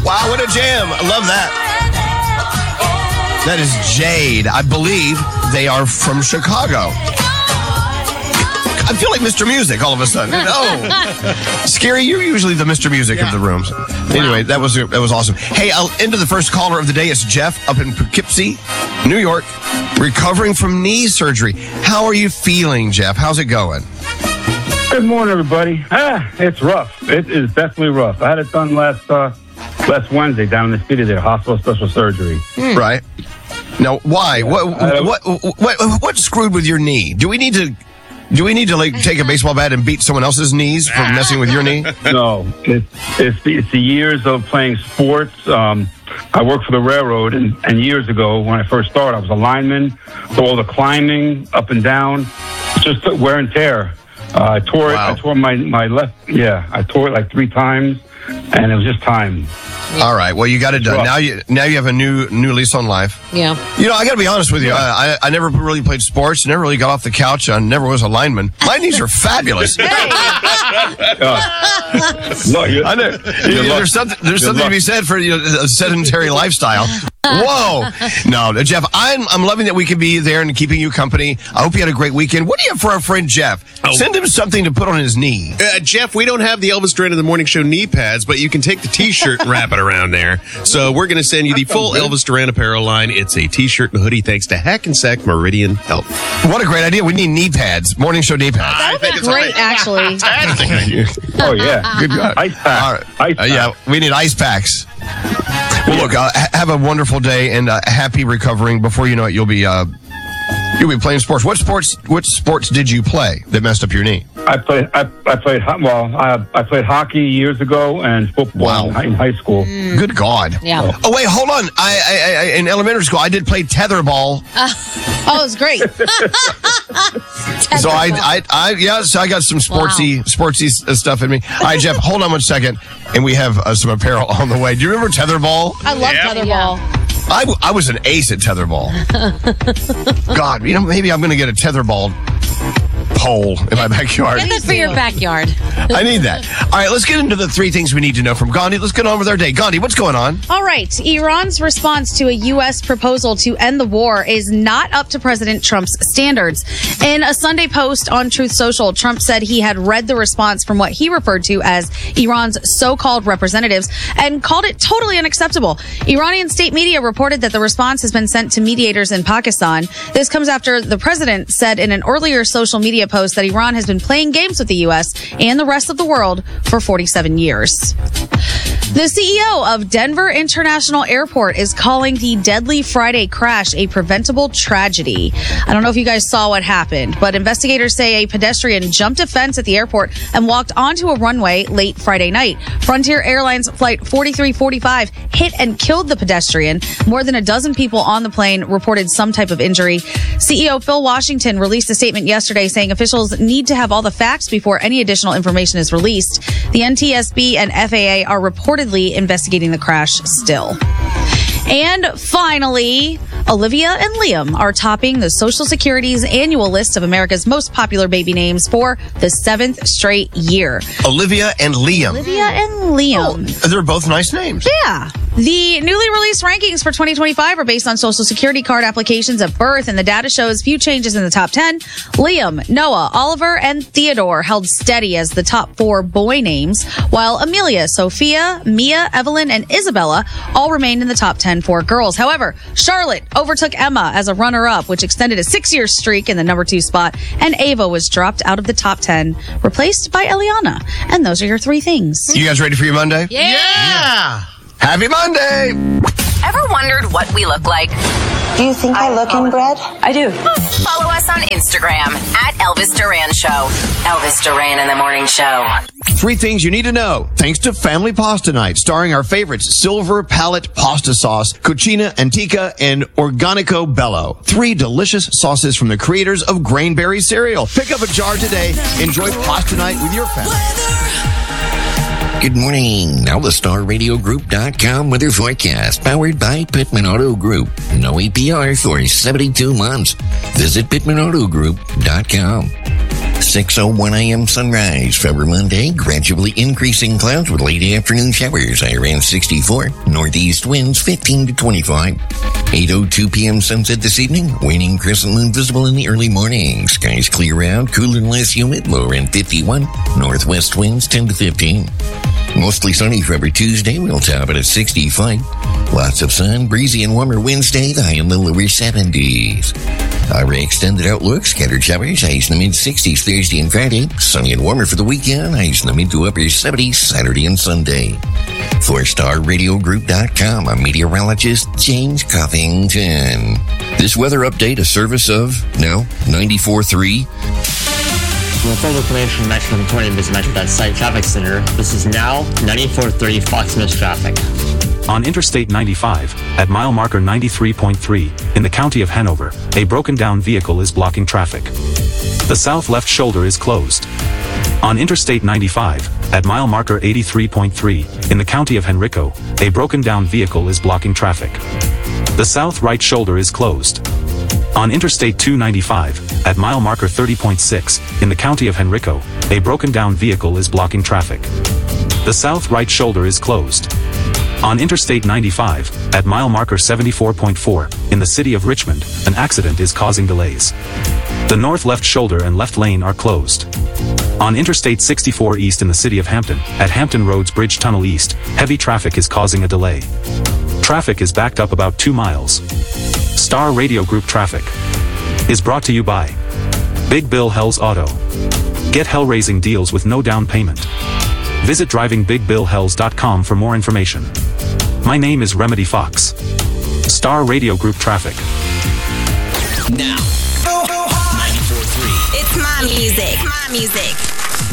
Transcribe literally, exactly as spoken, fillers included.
Wow, what a jam. I love that. That is Jade. I believe they are from Chicago. I feel like Mister Music all of a sudden. Oh, Scary, you're usually the Mister Music yeah. of the rooms. Anyway, that was that was awesome. Hey, I'll into the first caller of the day. It's Jeff up in Poughkeepsie, New York, recovering from knee surgery. How are you feeling, Jeff? How's it going? Good morning, everybody. Ah, it's rough. It is definitely rough. I had it done last uh, last Wednesday down in the city there, hospital special surgery. Hmm. Right. Now, why? What, what what what what screwed with your knee? Do we need to? Do we need to like take a baseball bat and beat someone else's knees for messing with your knee? No, it's it's the, it's the years of playing sports. Um, I worked for the railroad, and, and years ago when I first started, I was a lineman. So all the climbing up and down, just wear and tear. Uh, I tore wow. it. I tore my my left. Yeah, I tore it like three times, and it was just time. All right. Well, you got it done. Now you now you have a new new lease on life. Yeah. You know, I got to be honest with you. I, I I never really played sports. Never really got off the couch. I never was a lineman. My knees are fabulous. uh, no, you're, I know. You're there's something there's something to be said for you know, a sedentary lifestyle. Whoa. No, Jeff, I'm I'm loving that we can be there and keeping you company. I hope you had a great weekend. What do you have for our friend Jeff? Oh. Send him something to put on his knee. Uh, Jeff, we don't have the Elvis Duran of the Morning Show knee pads, but you can take the T-shirt and wrap it around there. So we're going to send you the full Elvis Duran apparel line. It's a T-shirt and hoodie thanks to Hackensack Meridian Health. What a great idea. We need knee pads. Morning Show knee pads. That would be great, actually. Oh, yeah. Good God. Ice packs. All right. Ice uh, yeah, we need ice packs. Well, look, uh, have a wonderful day and uh, happy recovering. Before you know it, you'll be uh, you'll be playing sports. What sports? What sports did you play that messed up your knee? I played. I, I played. Well, I, I played hockey years ago and football wow. in high school. Mm. Good God! Yeah. Oh wait, hold on. I, I, I in elementary school I did play tetherball. Uh, oh, it was great. So I, I, I, yeah. So I got some sportsy, wow. sportsy stuff in me. All right, Jeff, hold on one second, and we have uh, some apparel on the way. Do you remember tetherball? I love yeah. tetherball. I, I was an ace at tetherball. God, you know, maybe I'm going to get a tetherball pole in my backyard. Get that for your backyard. I need that. All right, let's get into the three things we need to know from Gandhi. Let's get on with our day. Gandhi, what's going on? All right. Iran's response to a U S proposal to end the war is not up to President Trump's standards. In a Sunday post on Truth Social, Trump said he had read the response from what he referred to as Iran's so-called representatives and called it totally unacceptable. Iranian state media reported that the response has been sent to mediators in Pakistan. This comes after the president said in an earlier social media post that Iran has been playing games with the U S and the rest of the world for forty-seven years. The C E O of Denver International Airport is calling the deadly Friday crash a preventable tragedy. I don't know if you guys saw what happened, but investigators say a pedestrian jumped a fence at the airport and walked onto a runway late Friday night. Frontier Airlines Flight forty-three forty-five hit and killed the pedestrian. More than a dozen people on the plane reported some type of injury. C E O Phil Washington released a statement yesterday saying officials need to have all the facts before any additional information is released. The N T S B and F A A are reportedly investigating the crash still. And finally, Olivia and Liam are topping the Social Security's annual list of America's most popular baby names for the seventh straight year. Olivia and Liam. Olivia and Liam. Oh, they're both nice names. Yeah. The newly released rankings for twenty twenty-five are based on Social Security card applications at birth, and the data shows few changes in the top ten. Liam, Noah, Oliver, and Theodore held steady as the top four boy names, while Amelia, Sophia, Mia, Evelyn, and Isabella all remained in the top ten for girls. However, Charlotte overtook Emma as a runner-up, which extended a six-year streak in the number two spot, and Ava was dropped out of the top ten, replaced by Eliana. And those are your three things. You guys ready for your Monday? Yeah! yeah. Happy Monday! Ever wondered what we look like? Do you think I, I look inbred? I do. Follow us on Instagram at Elvis Duran Show. Elvis Duran in the Morning Show. Three things you need to know. Thanks to Family Pasta Night, starring our favorites, Silver Palette Pasta Sauce, Cucina Antica, and Organico Bello. Three delicious sauces from the creators of Grainberry cereal. Pick up a jar today. Enjoy Pasta Night with your family. Good morning. Now the Star Radio Group dot com weather forecast, powered by Pittman Auto Group. No A P R for seventy-two months. Visit Pittman Auto Group dot com. six oh one a.m. sunrise. For Monday, gradually increasing clouds with late afternoon showers. High around sixty-four. Northeast winds fifteen to twenty-five. eight oh two p.m. sunset this evening. Waning crescent moon visible in the early morning. Skies clear out. Cooler and less humid. Low around fifty-one. Northwest winds ten to fifteen. Mostly sunny for every Tuesday. We'll top it at sixty-five. Lots of sun. Breezy and warmer Wednesday. The high in the lower seventies. Our extended outlook, scattered showers, highs in the mid-sixties Thursday and Friday. Sunny and warmer for the weekend, highs in the mid to upper seventies Saturday and Sunday. For Star Radio Group dot com, I'm meteorologist James Covington. This weather update, a service of, no, ninety-four point three. Well, full information from Metro twenty is Metro dot site traffic center. This is now ninety-four point three Fox Miss traffic. On Interstate ninety-five, at mile marker ninety-three point three, in the county of Hanover, a broken-down vehicle is blocking traffic. The south left shoulder is closed. On Interstate ninety-five, at mile marker eighty-three point three, in the county of Henrico, a broken-down vehicle is blocking traffic. The south right shoulder is closed. On Interstate two ninety-five, at mile marker thirty point six, in the county of Henrico, a broken-down vehicle is blocking traffic. The south right shoulder is closed. On Interstate ninety-five, at mile marker seventy-four point four, in the city of Richmond, an accident is causing delays. The north left shoulder and left lane are closed. On Interstate sixty-four East in the city of Hampton, at Hampton Roads Bridge Tunnel East, heavy traffic is causing a delay. Traffic is backed up about two miles. Star Radio Group Traffic is brought to you by Big Bill Hells Auto. Get hell-raising deals with no down payment. Visit driving big bill hells dot com for more information. My name is Remedy Fox. Star Radio Group Traffic. Now, ninety-four point three. It's my music. My music.